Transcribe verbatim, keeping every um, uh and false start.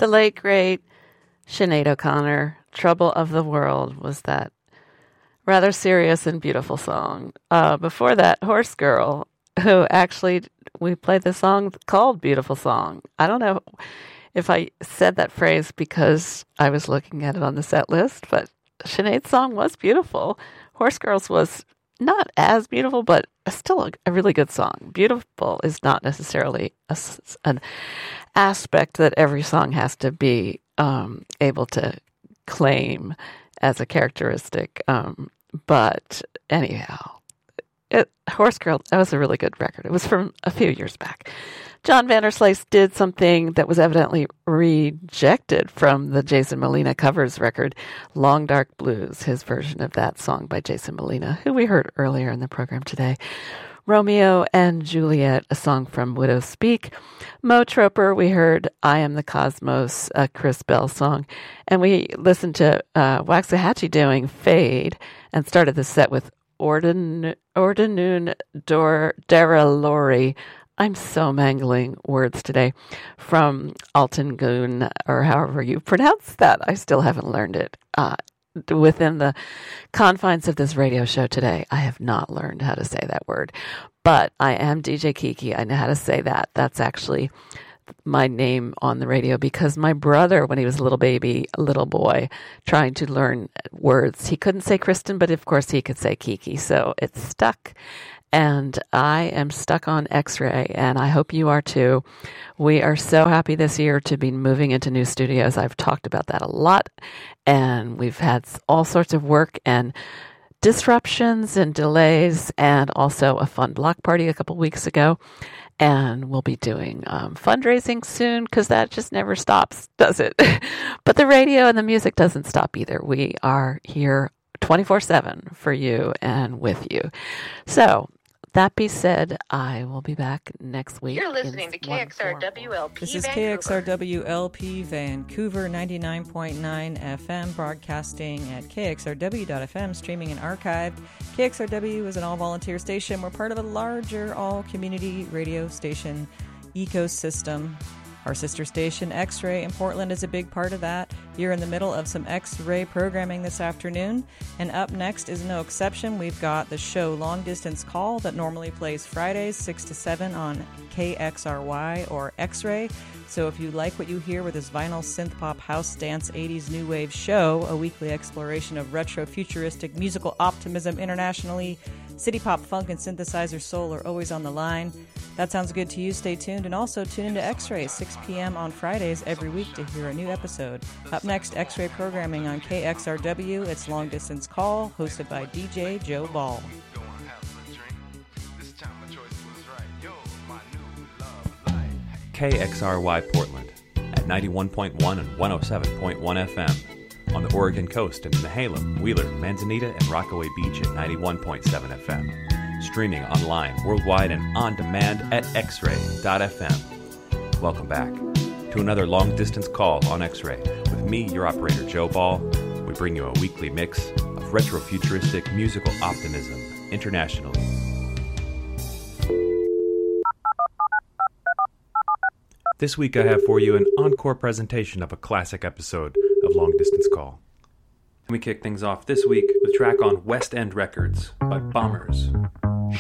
The late, great Sinead O'Connor, Trouble of the World, was that rather serious and beautiful song. Uh, before that, Horse Girl, who actually, we played the song called Beautiful Song. I don't know if I said that phrase because I was looking at it on the set list, but Sinead's song was beautiful. Horse Girls was not as beautiful, but still a, a really good song. Beautiful is not necessarily a, an aspect that every song has to be um, able to claim as a characteristic. Um, but anyhow, it, Horse Girl, that was a really good record. It was from a few years back. John Vanderslice did something that was evidently rejected from the Jason Molina covers record, Long Dark Blues, his version of that song by Jason Molina, who we heard earlier in the program today. Romeo and Juliet, a song from Widow Speak. Mo Troper, we heard I Am the Cosmos, a Chris Bell song. And we listened to uh, Waxahachie doing Fade and started the set with Orden, Ordinune Dor, Daralori. I'm so mangling words today. From Alton Goon, or however you pronounce that. I still haven't learned it. Uh, within the confines of this radio show today, I have not learned how to say that word. But I am D J Kiki. I know how to say that. That's actually my name on the radio because my brother, when he was a little baby, a little boy, trying to learn words, he couldn't say Kristen, but of course he could say Kiki. So it's stuck. And I am stuck on X-Ray, and I hope you are too. We are so happy this year to be moving into new studios. I've talked about that a lot, and we've had all sorts of work and disruptions and delays, and also a fun block party a couple weeks ago. And we'll be doing um, fundraising soon because that just never stops, does it? But the radio and the music doesn't stop either. We are here twenty-four seven for you and with you. So, that being said, I will be back next week. You're listening to K X R W L P This is Vancouver. K X R W L P Vancouver, ninety-nine point nine F M, broadcasting at K X R W dot F M, streaming and archived. K X R W is an all-volunteer station. We're part of a larger all-community radio station ecosystem. Our sister station, X-Ray, in Portland is a big part of that. You're in the middle of some X-Ray programming this afternoon. And up next is no exception. We've got the show Long Distance Call that normally plays Fridays, six to seven on K X R Y or X-Ray. So if you like what you hear with this vinyl synth pop house dance eighties new wave show, a weekly exploration of retro futuristic musical optimism internationally, city pop, funk, and synthesizer soul are always on the line. That sounds good to you. Stay tuned. And also tune into X-Ray, six p.m. on Fridays every week to hear a new episode. Up next, X-Ray programming on K X R W. It's Long Distance Call, hosted by D J Joe Ball. K X R Y Portland at ninety-one point one and one oh seven point one F M. On the Oregon coast in Nehalem, Wheeler, Manzanita, and Rockaway Beach at ninety-one point seven F M. Streaming online, worldwide, and on demand at x ray dot f m. Welcome back to another Long Distance Call on X-Ray. With me, your operator, Joe Ball. We bring you a weekly mix of retro-futuristic musical optimism internationally. This week I have for you an encore presentation of a classic episode of Long Distance Call. And we kick things off this week with a track on West End Records by Bombers.